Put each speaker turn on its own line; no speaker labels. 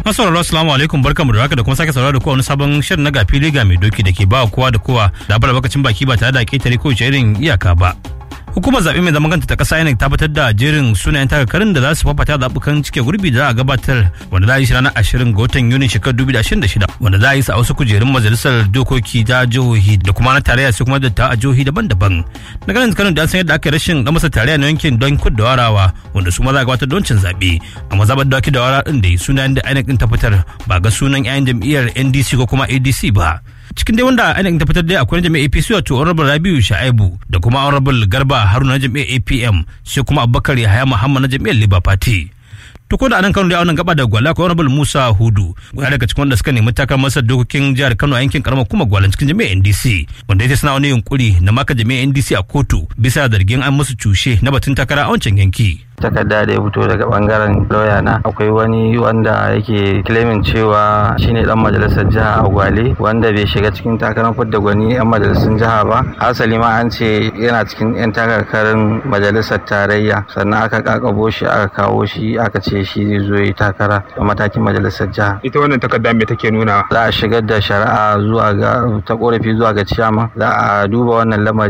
Masauraro assalamu alaikum, barkamu da haka da kuma sake saurara da kowa wani sabon shirin na gafi liga mai doki da ke ba kowa da kowa da bar bakacin baki ba tare da ketare ko irin iyaka ba. Hukumar zaɓe mai zaman kanta ta ƙasa INEC ta fitar da jerin sunayen takakarin da za su fafata zaɓukan cike gurbi da za a gabatar wanda za a yi shi ranar 20 ga watan Yunin shekarar 2026 wanda za a yi su a wasu kujerun majalisar dokoki ta jihohi da kuma na tarayya sai kuma da a jihohi daban-daban. Na ganin Kano da an san yadda aka yi rashin da masa tarayya na yankin don kud da warawa wanda su ma za a gabatar don cin zaɓe amma zaɓar da ake da wara ɗin da sunayen da INEC ɗin ta fitar ba ga sunan 'yan jam'iyyar NDC ko kuma ADC ba. Cikin dai wanda INEC ta fitar dai akwai na jami'ar APC wato Honorable Rabiu Shaibu da kuma Honorable Garba Haruna na jami'ar APM sai kuma Abubakar Yahaya Muhammad na jami'ar Labour Party. To ko da anan Kano da wannan gaba da Gwala ko Honorable Musa Hudu guda daga cikin wanda suka nemi takar masa dokokin jihar Kano a yankin karamar kuma Gwalan cikin jami'ar NDC wanda yake suna wani yunkuri na maka jami'ar NDC a kotu bisa zargin an musu cushe na batun takara a wancan yanki.
Takarda da ya fito daga bangaren lauya na akwai wani wanda yake claiming cewa shine dan majalisar jiha a Gwale wanda bai shiga cikin takarar fidda gwani yan majalisun jiha ba, hasali ma an ce yana cikin yan takarkarin majalisar tarayya, sannan aka kakabo shi aka kawo shi aka ce shi zai zo yi takara a matakin majalisar jiha.
Ita wannan takarda me take nuna?
Za a shigar da shari'a zuwa ga ta korafi zuwa ga ciyama, za a duba wannan lamari